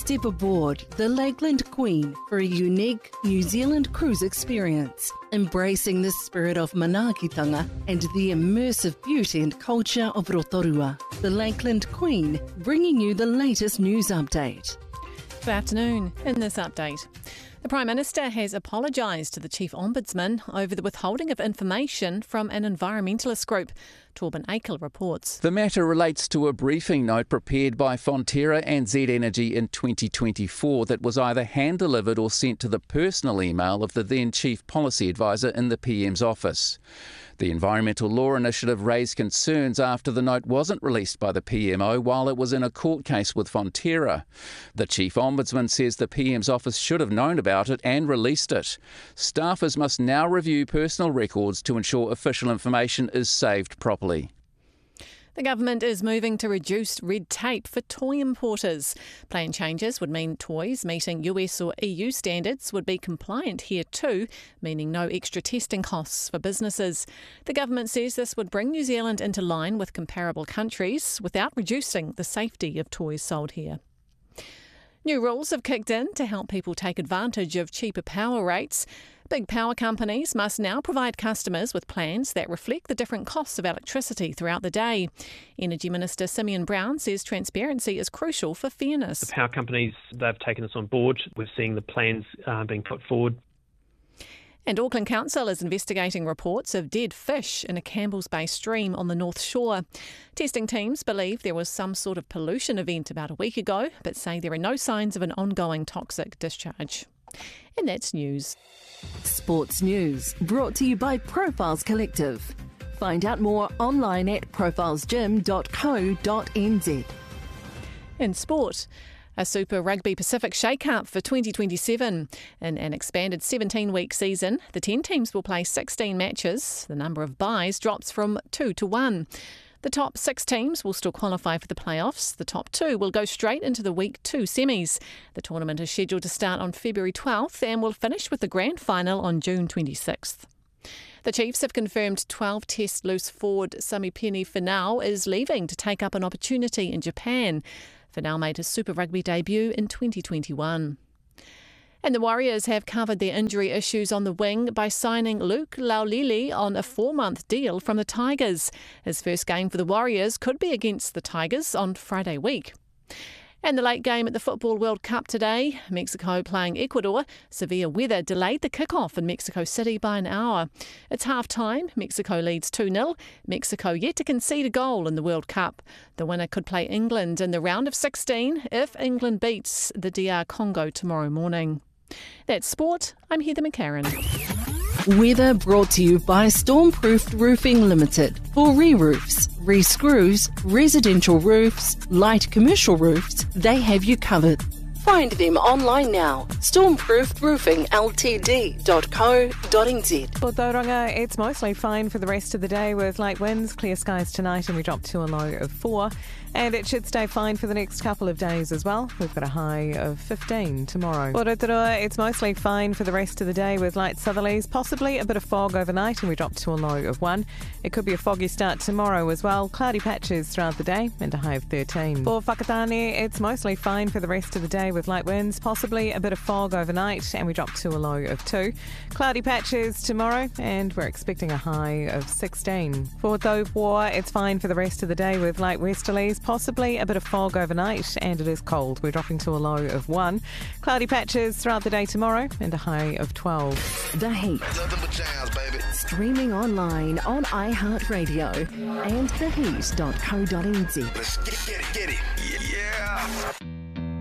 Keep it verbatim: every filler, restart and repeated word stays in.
Step aboard the Lakeland Queen for a unique New Zealand cruise experience, embracing the spirit of manaakitanga and the immersive beauty and culture of Rotorua. The Lakeland Queen, bringing you the latest news update. Good afternoon. In this update, the Prime Minister has apologised to the Chief Ombudsman over the withholding of information from an environmentalist group. Torben Akel reports. The matter relates to a briefing note prepared by Fonterra and Z Energy in twenty twenty-four that was either hand-delivered or sent to the personal email of the then Chief Policy Advisor in the P M's office. The Environmental Law Initiative raised concerns after the note wasn't released by the P M O while it was in a court case with Fonterra. The Chief Ombudsman says the P M's office should have known about it and released it. Staffers must now review personal records to ensure official information is saved properly. The government is moving to reduce red tape for toy importers. Plan changes would mean toys meeting U S or E U standards would be compliant here too, meaning no extra testing costs for businesses. The government says this would bring New Zealand into line with comparable countries without reducing the safety of toys sold here. New rules have kicked in to help people take advantage of cheaper power rates. Big power companies must now provide customers with plans that reflect the different costs of electricity throughout the day. Energy Minister Simeon Brown says transparency is crucial for fairness. The power companies, they've taken us on board. We're seeing the plans uh, being put forward. And Auckland Council is investigating reports of dead fish in a Campbell's Bay stream on the North Shore. Testing teams believe there was some sort of pollution event about a week ago, but say there are no signs of an ongoing toxic discharge. And that's news. Sports news brought to you by Profiles Collective. Find out more online at profiles gym dot co dot n z. In sport, a Super Rugby Pacific shake-up for twenty twenty-seven. In an expanded seventeen-week season, the ten teams will play sixteen matches. The number of byes drops from two to one. The top six teams will still qualify for the playoffs. The top two will go straight into the Week two semis. The tournament is scheduled to start on February twelfth and will finish with the grand final on June twenty-sixth. The Chiefs have confirmed twelve-test loose forward Samipeni Finau is leaving to take up an opportunity in Japan. Finau made his Super Rugby debut in twenty twenty-one. And the Warriors have covered their injury issues on the wing by signing Luke Laulili on a four-month deal from the Tigers. His first game for the Warriors could be against the Tigers on Friday week. And the late game at the Football World Cup today, Mexico playing Ecuador. Severe weather delayed the kick-off in Mexico City by an hour. It's half-time. Mexico leads two nil. Mexico yet to concede a goal in the World Cup. The winner could play England in the round of sixteen if England beats the D R Congo tomorrow morning. That's sport. I'm Heather McCarran. Weather brought to you by Stormproofed Roofing Limited. For re-roofs, re-screws, residential roofs, light commercial roofs, they have you covered. Find them online now. stormproofed roofing l t d dot co dot n z. For Tauranga, it's mostly fine for the rest of the day with light winds, clear skies tonight, and we drop to a low of four. And it should stay fine for the next couple of days as well. We've got a high of fifteen tomorrow. For Rotorua, it's mostly fine for the rest of the day with light southerlies, possibly a bit of fog overnight, and we drop to a low of one. It could be a foggy start tomorrow as well. Cloudy patches throughout the day and a high of thirteen. For Whakatane, it's mostly fine for the rest of the day with light winds, possibly a bit of fog overnight, and we drop to a low of two. Cloudy patches tomorrow, and we're expecting a high of sixteen. For Taupo, it's fine for the rest of the day with light westerlies, possibly a bit of fog overnight, and it is cold. We're dropping to a low of one. Cloudy patches throughout the day tomorrow and a high of twelve. The Heat. Jazz, baby. Streaming online on iHeartRadio and the heat dot co dot n z. Let's get it, get it. Yeah.